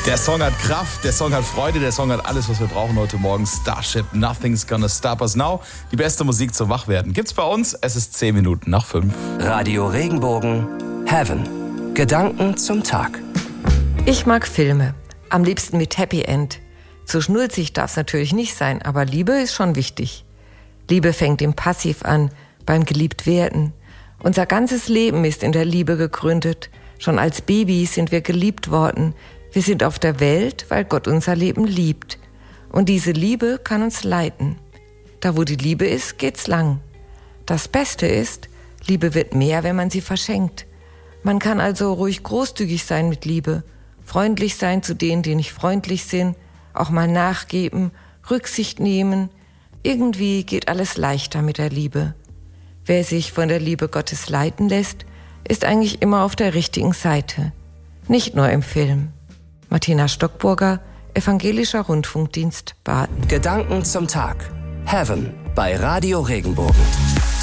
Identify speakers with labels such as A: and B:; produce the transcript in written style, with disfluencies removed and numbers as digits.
A: Der Song hat Kraft, der Song hat Freude, der Song hat alles, was wir brauchen heute Morgen. Starship, Nothing's Gonna Stop Us Now. Die beste Musik zum Wachwerden gibt's bei uns. Es ist 10 Minuten nach 5.
B: Radio Regenbogen, Heaven. Gedanken zum Tag.
C: Ich mag Filme. Am liebsten mit Happy End. Zu schnulzig darf's natürlich nicht sein, aber Liebe ist schon wichtig. Liebe fängt im Passiv an, beim Geliebtwerden. Unser ganzes Leben ist in der Liebe gegründet. Schon als Babys sind wir geliebt worden. Wir sind auf der Welt, weil Gott unser Leben liebt. Und diese Liebe kann uns leiten. Da, wo die Liebe ist, geht's lang. Das Beste ist, Liebe wird mehr, wenn man sie verschenkt. Man kann also ruhig großzügig sein mit Liebe, freundlich sein zu denen, die nicht freundlich sind, auch mal nachgeben, Rücksicht nehmen. Irgendwie geht alles leichter mit der Liebe. Wer sich von der Liebe Gottes leiten lässt, ist eigentlich immer auf der richtigen Seite. Nicht nur im Film. Martina Stockburger, Evangelischer Rundfunkdienst Baden.
B: Gedanken zum Tag. Heaven bei Radio Regenbogen.